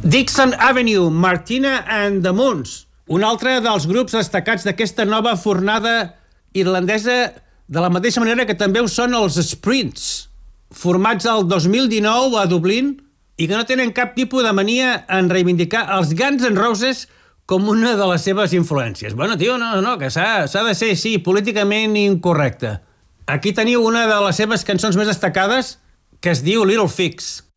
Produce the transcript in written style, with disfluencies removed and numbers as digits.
Dixon Avenue, Martina and the Moons, un altre dels grups destacats d'aquesta nova fornada irlandesa, de la mateixa manera que també ho són els Sprints, formats el 2019 a Dublín i que no tenen cap tipus de mania en reivindicar els Guns N' Roses com una de les seves influències. Bueno, tio, no, que s'ha de ser, sí, políticament incorrecte. Aquí teniu una de les seves cançons més destacades, que es diu Little Fix.